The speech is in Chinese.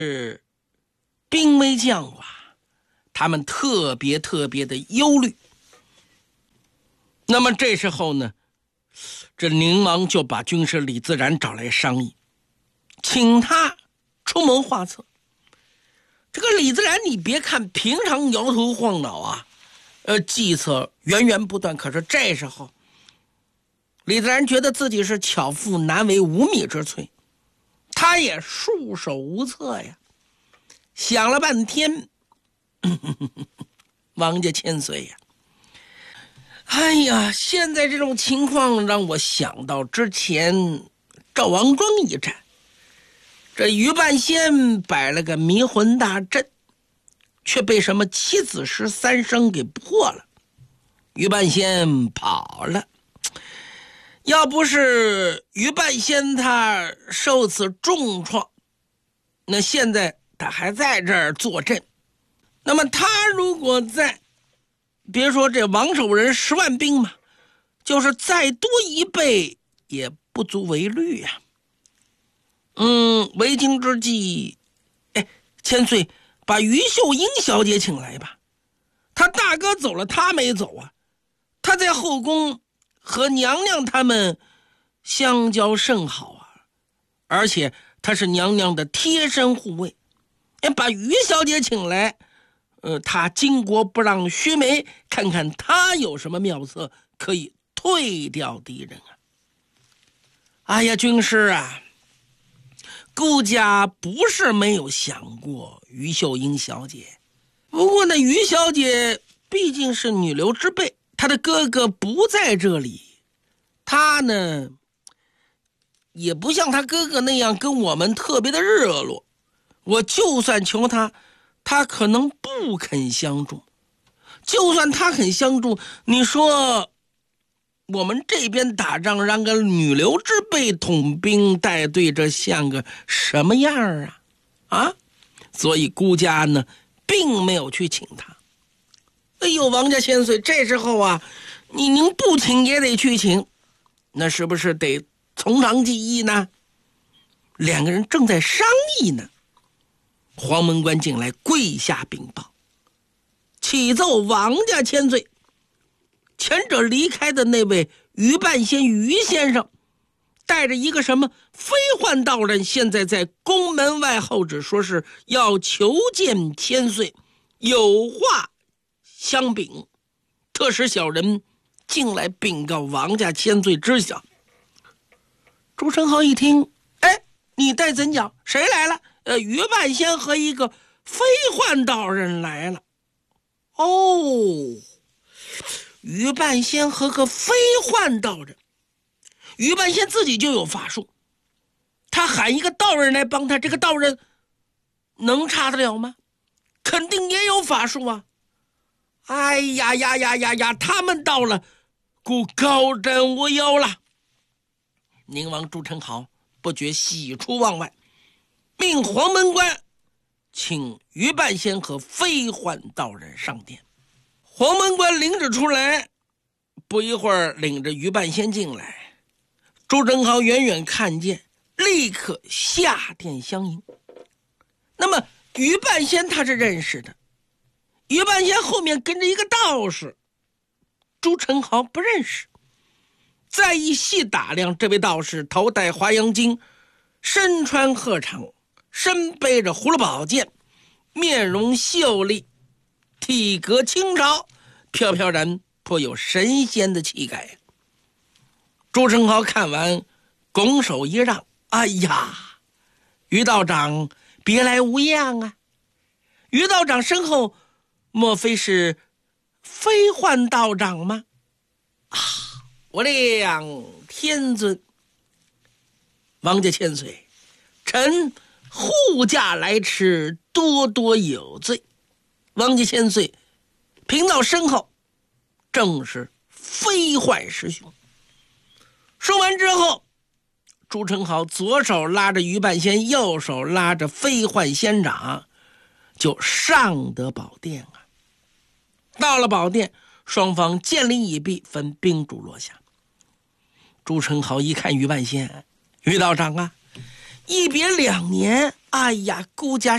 兵微将寡，他们特别的忧虑。那么这时候呢，这宁王就把军师李自然找来商议，请他出谋划策。这个李自然，你别看平常摇头晃脑啊，计策源源不断，可是这时候李自然觉得自己是巧妇难为无米之炊，他也束手无策呀。想了半天，王家千岁呀，哎呀，现在这种情况让我想到之前赵王庄一战，这于半仙摆了个迷魂大阵，却被什么7子诗3声给破了，于半仙跑了。要不是于半仙他受此重创，那现在他还在这儿坐镇。那么他如果在，别说这王守仁10万兵嘛，就是再多1倍也不足为虑呀。为今之计，千岁，把于秀英小姐请来吧。他大哥走了，他没走啊。他在后宫和娘娘他们相交甚好啊，而且他是娘娘的贴身护卫。把于小姐请来，他巾帼不让须眉，看看他有什么妙策可以退掉敌人啊。哎呀，军师啊，顾家不是没有想过于秀英小姐，不过呢，于小姐毕竟是女流之辈，她的哥哥不在这里，她呢也不像她哥哥那样跟我们特别的热络，我就算求她，她可能不肯相助。就算她肯相助，你说我们这边打仗让个女流之辈统兵带队，这像个什么样啊？所以顾家呢并没有去请他。哎呦，王家千岁，这时候啊，您不请也得去请，那是不是得从长计议呢？两个人正在商议呢，黄门官进来跪下禀报，启奏王家千岁，前者离开的那位于半仙于先生带着一个什么飞幻道人，现在在宫门外候旨，说是要求见千岁，有话相禀，特使小人进来禀告王家千岁知晓。朱宸濠一听，你待怎讲？谁来了？于半仙和一个飞幻道人来了。于半仙和个飞幻道人，于半仙自己就有法术，他喊一个道人来帮他，这个道人能差得了吗？肯定也有法术啊。哎呀，他们到了，故高枕无忧了。宁王朱宸濠不觉喜出望外，命黄门官请于半仙和飞幻道人上殿。黄门官领旨出来，不一会儿领着于半仙进来。朱宸濠远远看见，立刻下殿相迎。那么于半仙他是认识的，于半仙后面跟着一个道士，朱宸濠不认识。再一细打量，这位道士头戴华阳巾，身穿鹤氅，身背着葫芦宝剑，面容秀丽，体格轻巧，飘飘然，颇有神仙的气概。朱宸濠看完，拱手一让，哎呀，于道长别来无恙啊。于道长身后莫非是飞幻道长吗？我亮天尊，王家千岁，臣护驾来迟，多多有罪。王家千岁贫道身后正是飞幻师兄。说完之后，朱宸濠左手拉着于半仙，右手拉着飞幻仙长，就上得宝殿啊。到了宝殿，双方见礼已毕，分宾主落下。朱宸濠一看于半仙，于道长啊，一别2年，哎呀，顾家